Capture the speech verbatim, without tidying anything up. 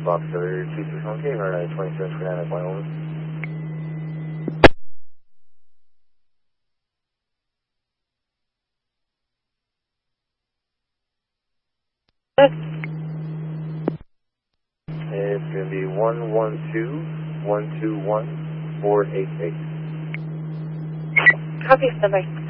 Fox Seller two six one K, runway twenty-seven twenty-nine at Wyoming. It's going to be one one two, one two one, four eight eight. Copy, standby.